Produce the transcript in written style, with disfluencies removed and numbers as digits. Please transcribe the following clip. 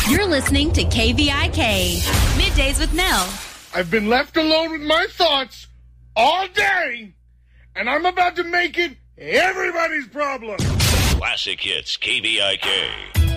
You're listening to KVIK, Middays with Mel. I've been left alone with my thoughts all day, and I'm about to make it everybody's problem. Classic Hits, KVIK.